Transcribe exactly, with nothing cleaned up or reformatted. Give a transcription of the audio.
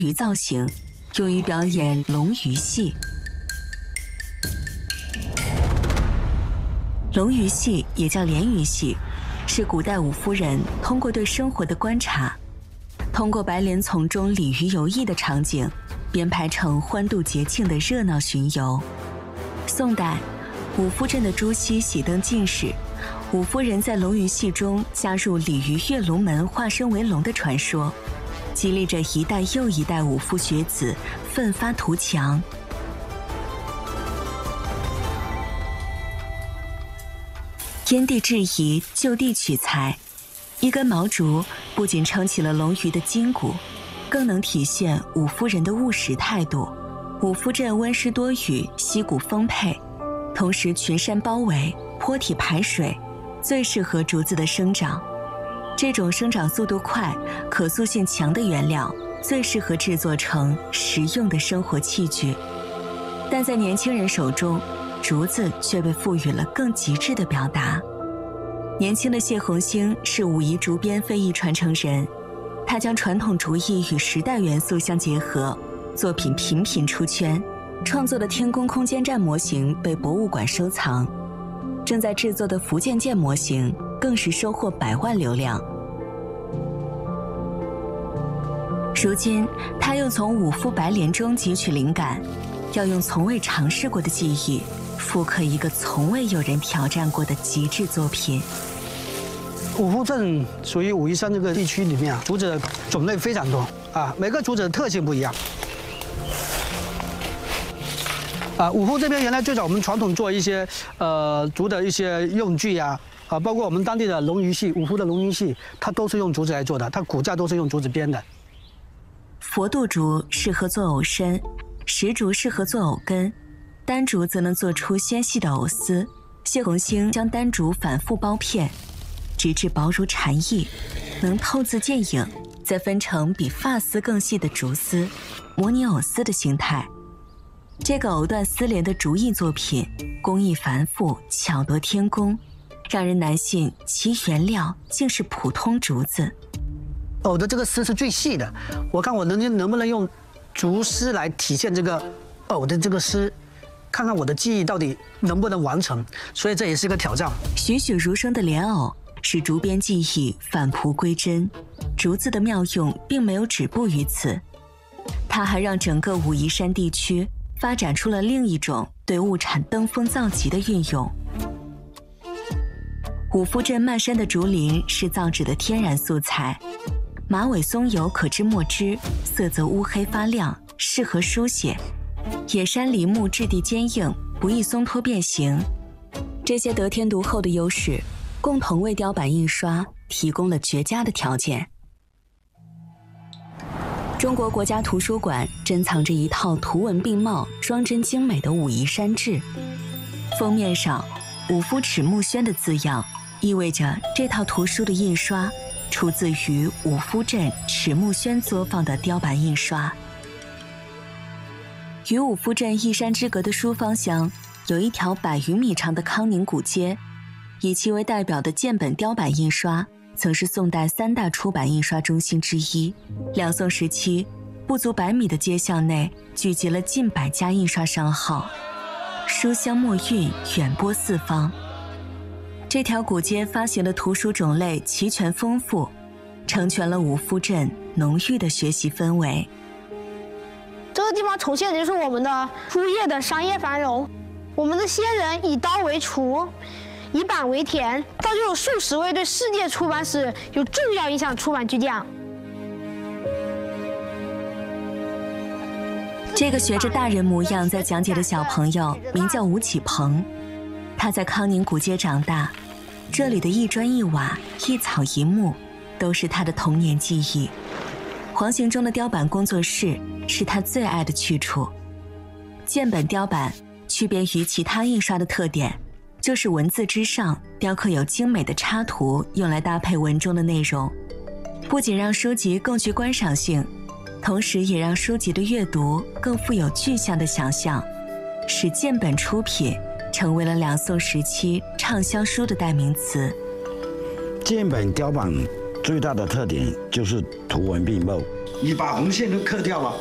鱼造型，用于表演龙鱼戏。龙鱼戏也叫鲢鱼戏，是古代武夫人通过对生活的观察，通过白莲丛中鲤鱼游弋的场景，编排成欢度节庆的热闹巡游。宋代，五夫镇的朱熹喜登进士，五夫人在龙鱼戏中加入鲤鱼跃龙门化身为龙的传说，激励着一代又一代武夫学子奋发图强。因地制宜，就地取材，一根毛竹不仅撑起了龙鱼的筋骨，更能体现武夫人的务实态度。五夫镇温湿多雨，溪谷丰沛，同时群山包围，坡体排水，最适合竹子的生长。这种生长速度快、可塑性强的原料，最适合制作成实用的生活器具。但在年轻人手中，竹子却被赋予了更极致的表达。年轻的谢红星是武夷竹编飞艺传承人，他将传统竹艺与时代元素相结合，作品频频出圈，创作的天宫空间站模型被博物馆收藏，正在制作的福建舰模型更是收获百万流量。如今，他又从五夫白莲中汲取灵感，要用从未尝试过的技艺，复刻一个从未有人挑战过的极致作品。 五夫镇属于武夷山这个地区里面啊，竹子的种类非常多啊，每个竹子的特性不一样。啊，五夫这边原来最早我们传统做一些呃竹的一些用具呀，啊，包括我们当地的龙鱼戏，五夫的龙鱼戏，它都是用竹子来做的，它骨架都是用竹子编的。 佛度竹适合做藕身，石竹适合做藕根，单竹则能做出纤细的藕丝。谢红星将单竹反复剥片，直至薄如蝉翼，能透字见影，再分成比发丝更细的竹丝，模拟藕丝的形态。这个藕断丝连的竹艺作品，工艺繁复，巧夺天工，让人难信其原料竟是普通竹子。 藕的这个丝是最细的，我看我能能不能用竹丝来体现这个藕的这个丝，看看我的技艺到底能不能完成，所以这也是个挑战。 栩栩如生的莲藕使竹编技艺返璞归真，竹子的妙用并没有止步于此，它还让整个武夷山地区发展出了另一种对物产登峰造极的运用。五夫镇漫山的竹林是造纸的天然素材，马尾松油可制墨汁，色泽乌黑发亮，适合书写。野山梨木质地坚硬，不易松脱变形。这些得天独厚的优势，共同为雕版印刷提供了绝佳的条件。中国国家图书馆珍藏着一套图文并茂、装帧精美的武夷山志，封面上五夫齿木轩的字样，意味着这套图书的印刷出自于五夫镇齿木轩作坊的雕版印刷。与五夫镇一山之隔的书坊乡，有一条百余米长的康宁古街，以其为代表的建本雕版印刷曾是宋代三大出版印刷中心之一。两宋时期，不足百米的街巷内聚集了近百家印刷商号，书香墨韵远播四方。这条古街发行的图书种类齐全丰富，成全了五夫镇浓郁的学习氛围。 这个地方重现的就是我们的书业的商业繁荣。我们的先人以刀为锄，以板为田，造就了数十位对世界出版史有重要影响的出版巨匠。 这个学着大人模样在讲解的小朋友名叫吴启鹏，他在康宁古街长大，这里的一砖一瓦、一草一木都是他的童年记忆。黄行中的雕版工作室是他最爱的去处。建本雕版区别于其他印刷的特点，就是文字之上雕刻有精美的插图，用来搭配文中的内容，不仅让书籍更具观赏性，同时也让书籍的阅读更富有具象的想象，使建本出品成为了两宋时期畅销书的代名词。 建本雕版最大的特点就是图文并茂， 你把红线都刻掉了，